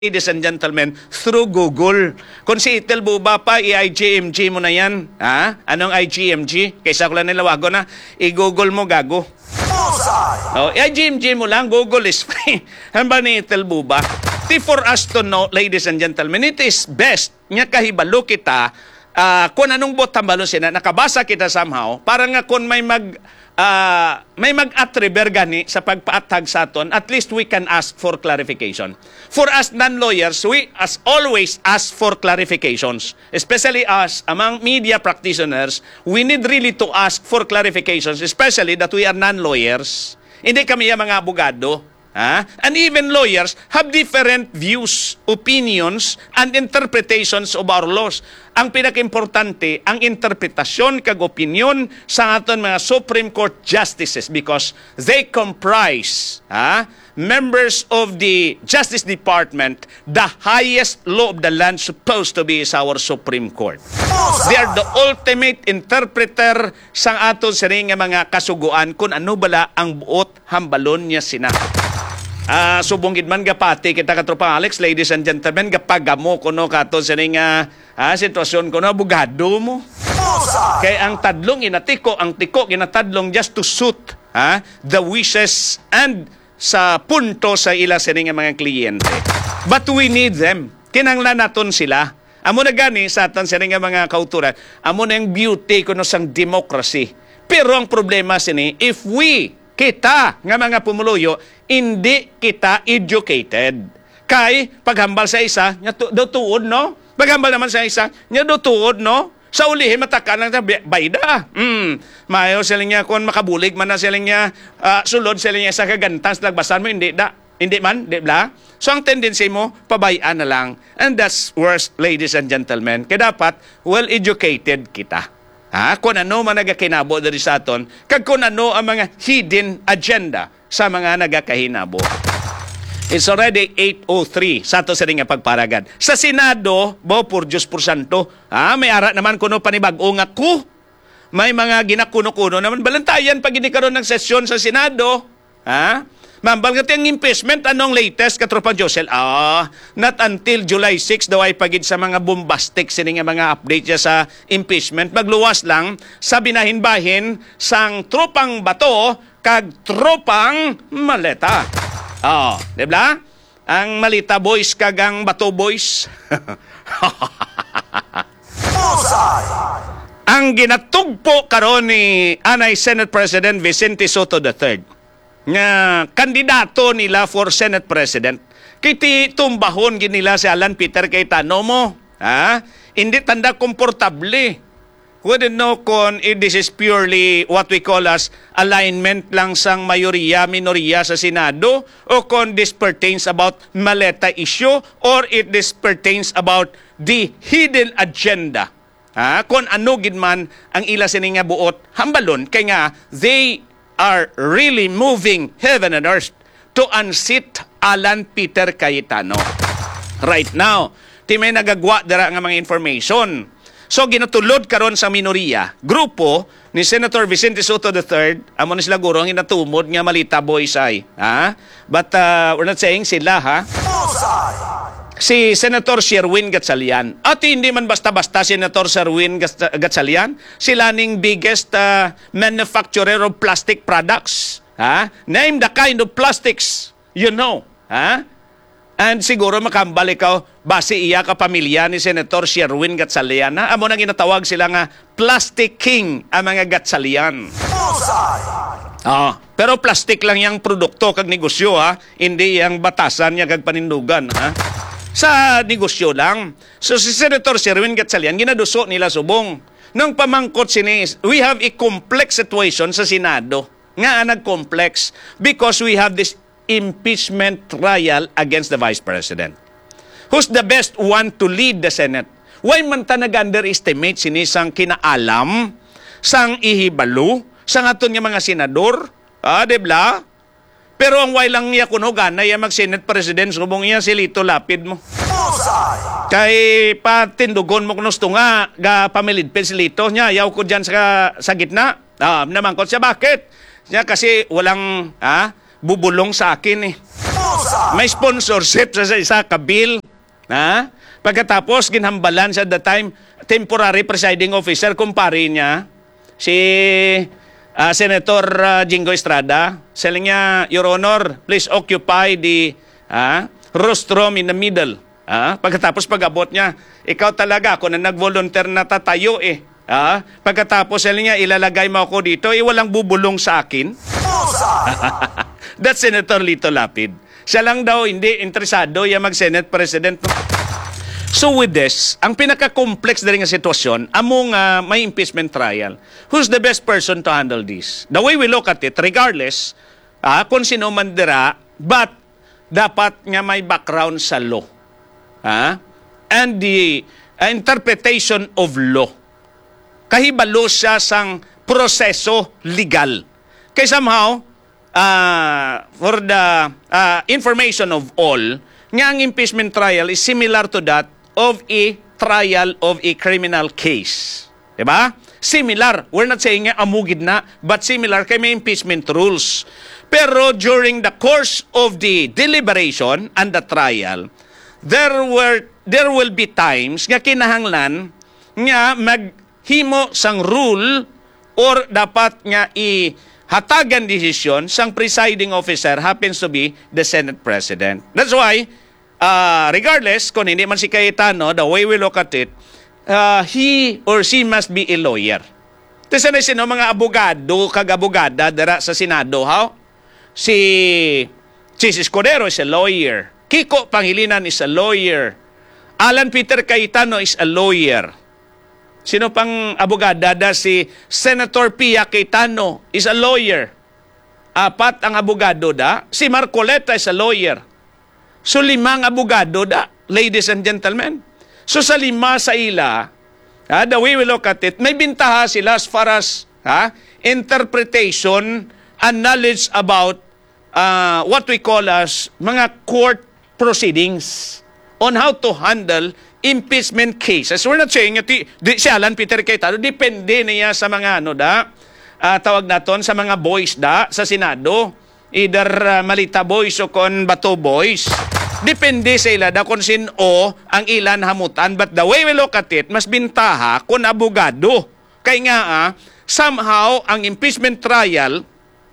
Ladies and gentlemen, through Google. Kung si Itel Buba pa, i-IGMG mo na yan. Ha? Anong IGMG? Kaysa ko lang nilawago na, i-Google mo, gago. Oh, i-IGMG mo lang, Google is free. Ano ba ni Itel Buba? For us to know, ladies and gentlemen, it is best nga kahibalo kita kung anong botambalo sila, nakabasa kita somehow, para nga kung may mag-attribute gani sa pagpaatag sa aton, at least we can ask for clarification. For us non-lawyers, we as always ask for clarifications. Especially us, among media practitioners, we need really to ask for clarifications, especially that we are non-lawyers. Hindi kami yung mga abogado. And even lawyers have different views, opinions, and interpretations of our laws. Ang pinaka-importante, ang interpretasyon kag opinion sa aton mga Supreme Court justices because they comprise members of the Justice Department, the highest law of the land supposed to be is our Supreme Court. They are the ultimate interpreter sa aton sining mga kasuguan kung ano bala ang buot hambalon niya sina. Subungid man gapati kita katropa Alex, ladies and gentlemen, gapagamo kuno kato sa sitwasyon kuno abogado mo. Kay ang tadlong inatiko, ang tiko ginatadlong just to suit the wishes and sa punto sa ila sa mga kliyente. But we need them. Kinanglan naton sila. Amo na gani sa aton sa mga kauturan. Amo na yung beauty kuno sang democracy. Pero ang problema sini, if kita nga mga pumuluyo, hindi kita educated. Kay paghambal sa isa, nya tuod no? Paghambal naman sa isa, nya tuod no? Sa ulihin matakan lang bayda. Mayo sila niya kung makabulig man na sila niya sulod sila niya sa kagantas lagbasan mo hindi man, di ba? So ang tendency mo pabayaan na lang. And that's worse, ladies and gentlemen. Kaya dapat well-educated kita. Kung ano man nagakinabo dari sa aton, kag kung ano ang mga hidden agenda sa mga nagakahinabo. It's already 8:03 sa ato sa ring pagparagan. Sa Senado, por Diyos por Santo, may ara naman kuno panibag-o nga ko. May mga ginakuno-kuno naman. Balantayan pag inikaroon ng sesyon sa Senado. Mambal nga tiyang impeachment, anong latest, katropang Josel? Not until July 6 daw ay pagid sa mga bombastic sining mga update niya sa impeachment. Magluwas lang sa binahin-bahin sang tropang bato kag tropang maleta. Di ba? Ang malita boys kag ang bato boys. Ang ginatugpo karon ni Anay Senate President Vicente Sotto III nga kandidato nila for Senate President. Kiti tumbahon ginila si Alan Peter Cayetano mo. Hindi tanda komportable. Wouldn't know kung this is purely what we call as alignment lang sang mayoriya, minoriya sa Senado o kung this pertains about maleta issue or this pertains about the hidden agenda. Kung ano gid man ang ila sininga buot hambalon kay nga they are really moving heaven and earth to unseat Alan Peter Cayetano. Right now, may nagagwa dara nga mga information. So, ginatulod karon sa minoriya, grupo ni Senator Vicente Sotto III, amo na sila guro, ginatumod nga malita boys ay. But we're not saying sila, Si Senator Sherwin Gatchalian. At hindi man basta-basta Senator Sherwin Gatchalian. Sila ning biggest manufacturer of plastic products. Name the kind of plastics you know. And siguro makambal ikaw, base iya ka pamilya ni Senator Sherwin Gatchalian. Amo nang ginatawag sila nga plastic king ang mga Gatchalian. Pero plastic lang yung produkto kag negosyo, hindi yung batasan niya kag panindugan. Sa negosyo lang. So si Senator Sherwin Gatchalian, ginaduso nila subong. Nung pamangkot sinis, we have a complex situation sa Senado. Nga nag-complex because we have this impeachment trial against the Vice President. Who's the best one to lead the Senate? Why man ta nag-underestimate sinisang kinaalam, sang ihibalo, sang aton nga mga senador? Dibla? Pero ang way lang niya kuno gana ya mag-Senate President, subong niya si Lito Lapid mo. Kay patindugon mo kuno nga ga pamilidpin si Lito niya, yaw ko diyan sa gitna. Namangkot siya bakit? Niya kasi walang bubulong sa akin eh. may sponsorship sa isa ka bill. Ha? Pagkatapos, ginhambalan siya at the time, temporary presiding officer, kumpare niya, si Senator Jingo Estrada. Sabi niya, Your Honor, please occupy the rostrum in the middle. Pagkatapos pag-abot niya, ikaw talaga, ako na nag-volunteer na tatayo eh. Pagkatapos sabi niya, ilalagay mo ako dito, walang bubulong sa akin. That's Senator Lito Lapid. Siya lang daw hindi interesado yung mag-Senate President. So with this, ang pinaka-complex na rin nga sitwasyon, among may impeachment trial, who's the best person to handle this? The way we look at it, regardless, kung sino man dira, but dapat nga may background sa law. And the interpretation of law. Kahibalo siya sang proseso legal. Kaya somehow, for the information of all, nga ang impeachment trial is similar to that of a trial of a criminal case. Diba? Similar. We're not saying nga amugid na, but similar kay may impeachment rules. Pero during the course of the deliberation and the trial, there will be times nga kinahanglan nga maghimo sang rule or dapat nga hatagan desisyon sang presiding officer happens to be the Senate President. That's why, regardless kung hindi man si Cayetano, the way we look at it, he or she must be a lawyer. Kasi na sino mga abogado, kag-abogada dara sa Senado, Si Chis Escudero is a lawyer. Kiko Pangilinan is a lawyer. Alan Peter Cayetano is a lawyer. Sino pang abogada? Si Senator Pia Cayetano is a lawyer. 4 ang abogado da. Si Marcoleta is a lawyer. So 5 abogado da, ladies and gentlemen. So sa 5 sa ila, the way we look at it, may bintaha sila as far as interpretation and knowledge about what we call as mga court proceedings on how to handle impeachment cases. We're not saying si Alan Peter Cayetano, depende niya sa mga tawag naton sa mga boys sa Senado. Either Malita boys o kon Bato boys. Depende sa ila kung sino ang ilan hamutan. But the way we look at it, mas bintaha kung abogado. Kaya nga, somehow, ang impeachment trial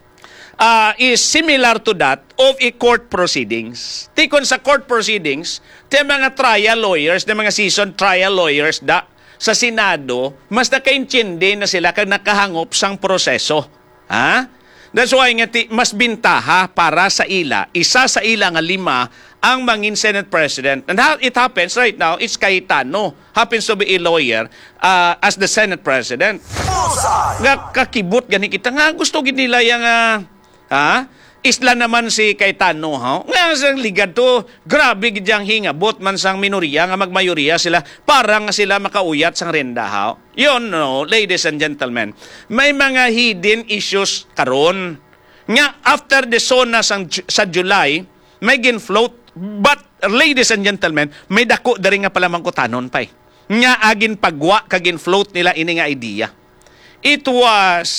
is similar to that of a court proceedings. Tikon sa court proceedings, te mga trial lawyers, te mga seasoned trial lawyers sa Senado, mas nakaintindi na sila kag nakahangop sang proseso. That's why nga mas bintaha para sa ila, isa sa ila nga 5 ang mangin Senate President. And how it happens right now, it's Cayetano happens to be a lawyer as the Senate President. Nga kakibot gani kita nga gusto gid nila yang isla naman si Cayetano nga sang ligad to grabe gid yang hingabot man sang minoriya nga magmayoriya sila para nga sila makauyat sang renda Yun ladies and gentlemen, may mga hidden issues karon nga after the SONA sa July may gin-float, but ladies and gentlemen, may dako dari nga pala mangkutanon pa nga agin pagwa kagin float nila ini nga idea. It was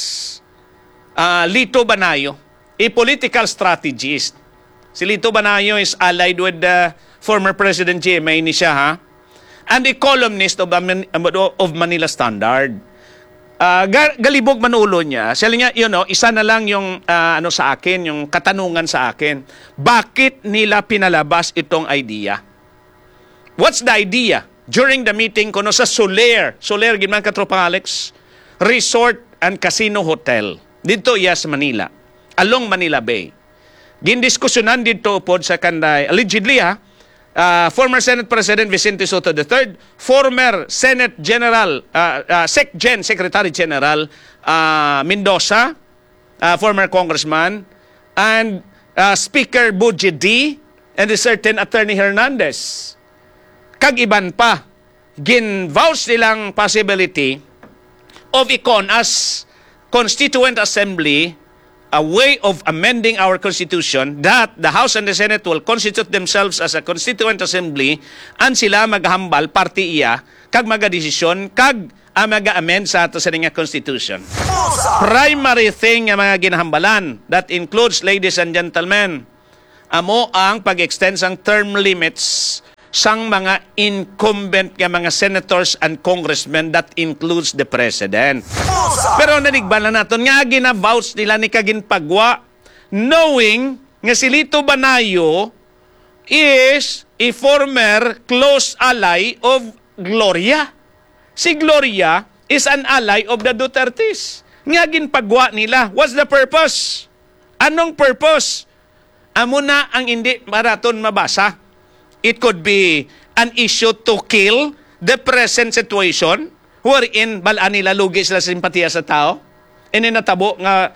Lito Banayo, a political strategist. Si Lito Banayo is allied with the former President GMA ni siya, and a columnist of Manila Standard. Galibog manulo niya. Sabi niya, isa na lang yung sa akin, yung katanungan sa akin. Bakit nila pinalabas itong idea? What's the idea? During the meeting kuno sa Soler gimana katropang Alex, Resort and Casino Hotel dito sa Manila, along Manila Bay. Gindiskusyonan dito pod sa kanday allegedly former Senate President Vicente Soto III, former Senate General SecGen Secretary General Mendoza, former congressman, and Speaker Buji D, and a certain Attorney Hernandez. Kag-iban pa, gin-vouch nilang possibility of icon as Constituent Assembly, a way of amending our Constitution that the House and the Senate will constitute themselves as a Constituent Assembly and sila maghambal party kag magadesisyon kag maga-amend sa ato sa nga Constitution. Primary thing nga mga ginahambalan that includes, ladies and gentlemen, amo ang pag-extend sang term limits sang mga incumbent nga mga senators and congressmen, that includes the president. Pero nanigban na naton nga gina-vouch nila ni Kaginpagwa, knowing nga si Lito Banayo is a former close ally of Gloria. Si Gloria is an ally of the Dutertes. Nga ginpagwa nila. What's the purpose? Anong purpose? Amo na ang hindi maraton mabasa. It could be an issue to kill the present situation wherein balaan nila lugi sila sa simpatiya sa tao. Ininatabo nga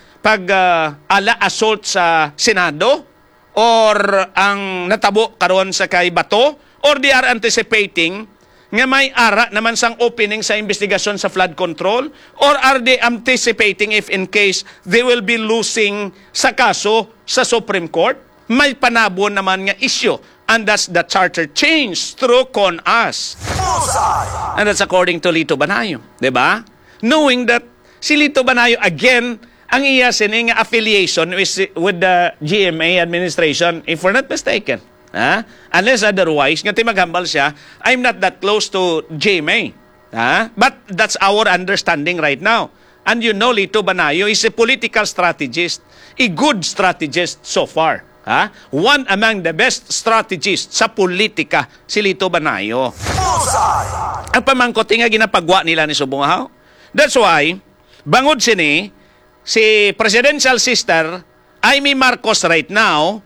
pag assault sa Senado or ang natabo karon sa kay Bato, or they are anticipating nga may ara naman sang opening sa investigasyon sa flood control, or are they anticipating if in case they will be losing sa kaso sa Supreme Court, may panabo naman nga issue, and that's the charter change through CONAS. And that's according to Lito Banayo, di ba? Knowing that si Lito Banayo again ang iya sining affiliation with the GMA administration, if we're not mistaken. Unless otherwise, nga maghambal siya, I'm not that close to GMA. But that's our understanding right now. And you know, Lito Banayo is a political strategist, a good strategist so far. One among the best strategists sa politika, si Lito Banayo. Ang pamangkot nga ginapagwa nila ni Subungahaw. That's why, bangod sini, si presidential sister Amy Marcos right now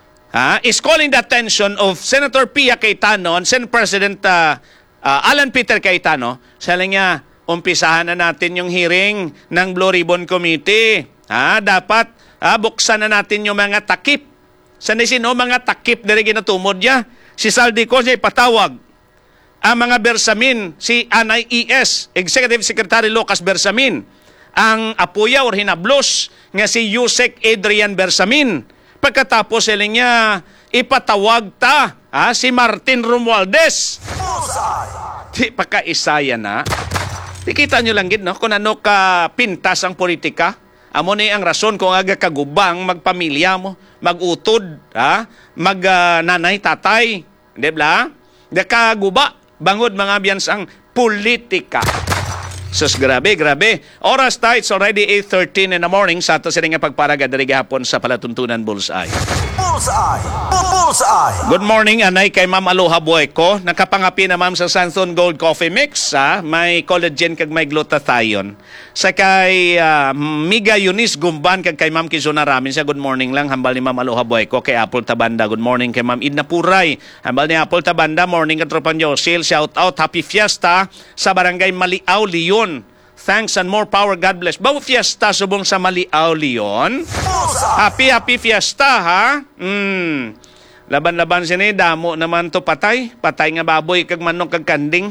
is calling the attention of Senator Pia Cayetano and Senate President Alan Peter Cayetano. Sabi niya, umpisahan na natin yung hearing ng Blue Ribbon Committee. Dapat buksan na natin yung mga takip. Sanay sino mga takip na rin ginatumod niya. Si Saldico niya ipatawag ang mga Bersamin, si Anay E.S., Executive Secretary Lucas Bersamin, ang apuya or hinablos nga si Yusek Adrian Bersamin. Pagkatapos sila niya ipatawag si Martin Romualdez. Di pagkaisaya na. Dikita nyo lang gid, no? Kung ano ka pintas ang politika. Amo ni ang rason kung aga kagubang magpamilya mo, magutod, magnanay, tatay. Di ba? Kaguba, bangod mga biyansang politika. Sus, grabe, grabe. Oras tayo, it's already 8:13 in the morning sa ato sining pagparaga diri gihapon sa Palatuntunan Bullseye. Bullseye! Bullseye! Good morning, anay kay Ma'am Aloha Bueko. Nakapangapi na ma'am sa Sanson Gold Coffee Mix. May collagen kag may glutathione. Sa kay Miga Eunice Gumban kag kay Ma'am Kizuna Ramin siya. Good morning lang. Hambal ni Ma'am Aloha Bueko kay Apple Tabanda. Good morning kay Ma'am Idna Puray. Hambal ni Apple Tabanda. Morning ka Tropan Josil. Shout out. Happy Fiesta sa Barangay Maliaw, Leon. Thanks and more power. God bless. Bawo fiesta subong sa Maliaw, Leon. Happy fiesta, ha? Laban-laban sini, damo naman to patay. Patay nga baboy, kag manok, kag kanding.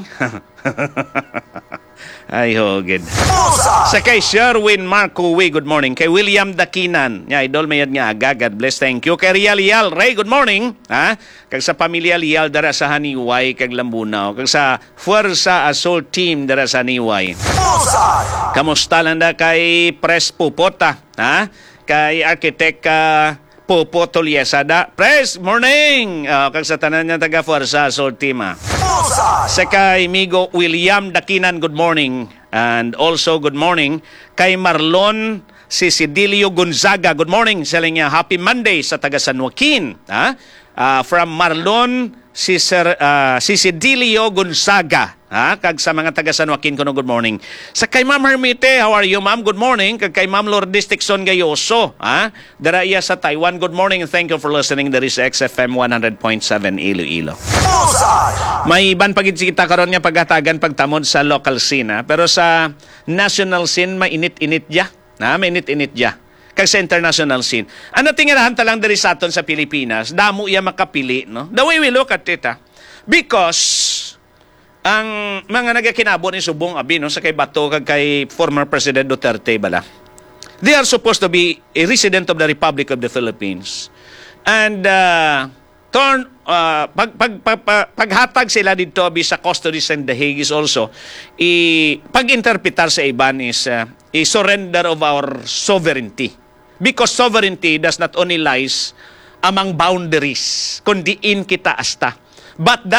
Ay, hogid. Sa kay Sherwin Marco Uwi, good morning. Kay William Dakinan, idol mayad nga aga, God bless, thank you. Kay Rial Lial, Ray, good morning. Kag sa pamilya Lial, dara sa Haniway, kag Lambunaw. Kag sa Fuerza Assault Team, dara sa Haniway. Kamusta lang da kay Pres Pupota, kay Architect Popo Toliesada. Pres, morning! Kag sa tanan niya taga Fuerza Assault Team, Sa kay Migo William Dakinan, good morning. And also good morning kay Marlon Cicidilio Gonzaga. Good morning sa niya. Happy Monday sa taga San Joaquin. From Marlon Cicidilio Gonzaga. Kag sa mga taga San Joaquin kuno, good morning. Sa kay Ma'am Hermite, how are you, Ma'am? Good morning. Kag kay Ma'am Lourdes Tixon Gayoso, dara iya sa Taiwan, good morning and thank you for listening. There is XFM 100.7 Iloilo. May iban pagid kita karon nga paghatagan pagtamod sa local scene, pero sa national scene mainit-init dia. Mainit-init dia. Kag sa international scene. Ano tingirahan ta lang diri sa aton sa Pilipinas, damo iya makapili, no? The way we look at it, because ang mga nagakinabo ni Subong Abi, no, sa kay Bato kag kay former President Duterte bala, they are supposed to be a resident of the Republic of the Philippines. And paghatag sila dito sa custody and the Hague is also pag-interpretar sa iban is a surrender of our sovereignty. Because sovereignty does not only lies amang boundaries, kundi in kita asta. But